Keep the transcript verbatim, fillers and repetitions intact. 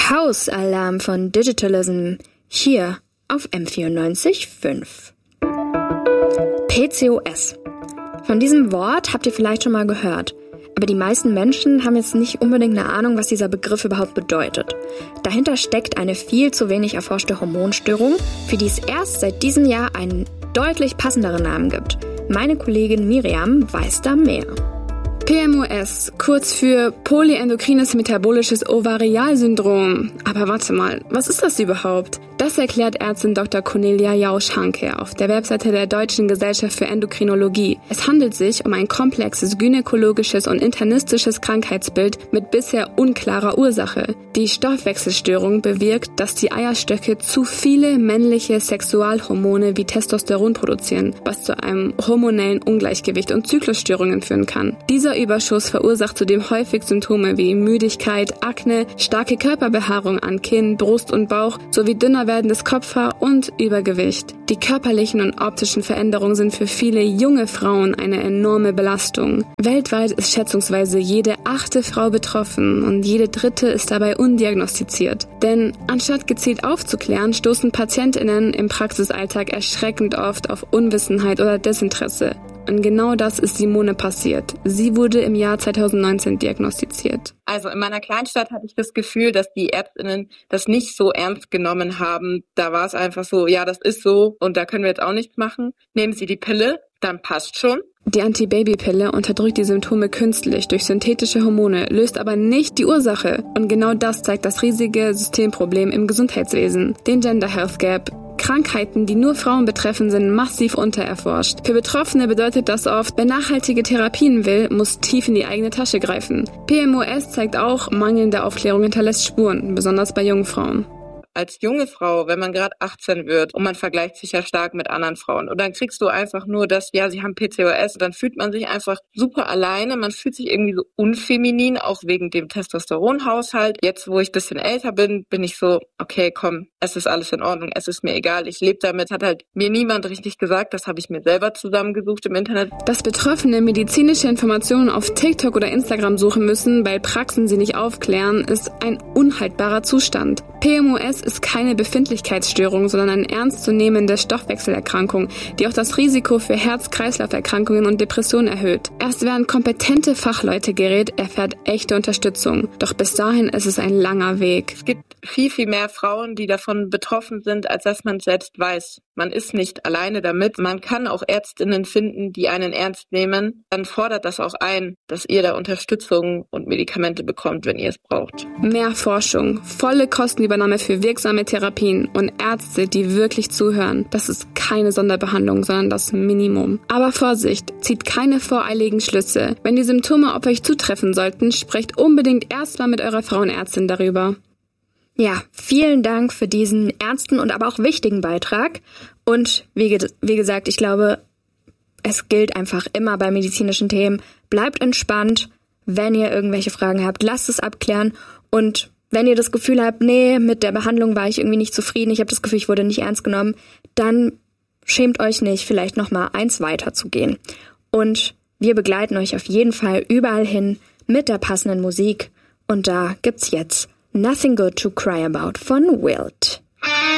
Hausalarm von Digitalism hier auf M vierundneunzig Komma fünf. P C O S. Von diesem Wort habt ihr vielleicht schon mal gehört, aber die meisten Menschen haben jetzt nicht unbedingt eine Ahnung, was dieser Begriff überhaupt bedeutet. Dahinter steckt eine viel zu wenig erforschte Hormonstörung, für die es erst seit diesem Jahr einen deutlich passenderen Namen gibt. Meine Kollegin Miriam weiß da mehr. P M O S, kurz für polyendokrines metabolisches Ovarialsyndrom. Aber warte mal, was ist das überhaupt? Das erklärt Ärztin Doktor Cornelia Jausch-Hanke auf der Webseite der Deutschen Gesellschaft für Endokrinologie. Es handelt sich um ein komplexes gynäkologisches und internistisches Krankheitsbild mit bisher unklarer Ursache. Die Stoffwechselstörung bewirkt, dass die Eierstöcke zu viele männliche Sexualhormone wie Testosteron produzieren, was zu einem hormonellen Ungleichgewicht und Zyklusstörungen führen kann. Dieser Überschuss verursacht zudem häufig Symptome wie Müdigkeit, Akne, starke Körperbehaarung an Kinn, Brust und Bauch sowie dünner werdendes Kopfhaar und Übergewicht. Die körperlichen und optischen Veränderungen sind für viele junge Frauen eine enorme Belastung. Weltweit ist schätzungsweise jede achte Frau betroffen und jede dritte ist dabei undiagnostiziert. Denn anstatt gezielt aufzuklären, stoßen PatientInnen im Praxisalltag erschreckend oft auf Unwissenheit oder Desinteresse. Und genau das ist Simone passiert. Sie wurde im Jahr zweitausendneunzehn diagnostiziert. Also in meiner Kleinstadt hatte ich das Gefühl, dass die ÄrztInnen das nicht so ernst genommen haben. Da war es einfach so, ja, das ist so und da können wir jetzt auch nichts machen. Nehmen Sie die Pille, dann passt schon. Die Antibabypille unterdrückt die Symptome künstlich durch synthetische Hormone, löst aber nicht die Ursache. Und genau das zeigt das riesige Systemproblem im Gesundheitswesen, den Gender Health Gap. Krankheiten, die nur Frauen betreffen, sind massiv untererforscht. Für Betroffene bedeutet das oft, wer nachhaltige Therapien will, muss tief in die eigene Tasche greifen. P M O S zeigt auch, mangelnde Aufklärung hinterlässt Spuren, besonders bei jungen Frauen. Als junge Frau, wenn man gerade achtzehn wird und man vergleicht sich ja stark mit anderen Frauen und dann kriegst du einfach nur das, ja, sie haben P C O S, dann fühlt man sich einfach super alleine, man fühlt sich irgendwie so unfeminin, auch wegen dem Testosteronhaushalt. Jetzt, wo ich ein bisschen älter bin, bin ich so, okay, komm, es ist alles in Ordnung, es ist mir egal, ich lebe damit, hat halt mir niemand richtig gesagt, das habe ich mir selber zusammengesucht im Internet. Dass Betroffene medizinische Informationen auf TikTok oder Instagram suchen müssen, weil Praxen sie nicht aufklären, ist ein unhaltbarer Zustand. P M O S ist keine Befindlichkeitsstörung, sondern eine ernstzunehmende Stoffwechselerkrankung, die auch das Risiko für Herz-Kreislauf-Erkrankungen und Depressionen erhöht. Erst während kompetente Fachleute gerät, erfährt echte Unterstützung. Doch bis dahin ist es ein langer Weg. Es gibt viel, viel mehr Frauen, die davon betroffen sind, als dass man selbst weiß. Man ist nicht alleine damit. Man kann auch ÄrztInnen finden, die einen ernst nehmen. Dann fordert das auch ein, dass ihr da Unterstützung und Medikamente bekommt, wenn ihr es braucht. Mehr Forschung, volle Kostenübernahme für wirksame Therapien und Ärzte, die wirklich zuhören. Das ist keine Sonderbehandlung, sondern das Minimum. Aber Vorsicht, zieht keine voreiligen Schlüsse. Wenn die Symptome auf euch zutreffen sollten, sprecht unbedingt erstmal mit eurer Frauenärztin darüber. Ja, vielen Dank für diesen ernsten und aber auch wichtigen Beitrag. Und wie, ge- wie gesagt, ich glaube, es gilt einfach immer bei medizinischen Themen. Bleibt entspannt. Wenn ihr irgendwelche Fragen habt, lasst es abklären. Und wenn ihr das Gefühl habt, nee, mit der Behandlung war ich irgendwie nicht zufrieden, ich habe das Gefühl, ich wurde nicht ernst genommen, dann schämt euch nicht, vielleicht nochmal eins weiter zu gehen. Und wir begleiten euch auf jeden Fall überall hin mit der passenden Musik. Und da gibt's jetzt Nothing Good to Cry About von Wilt.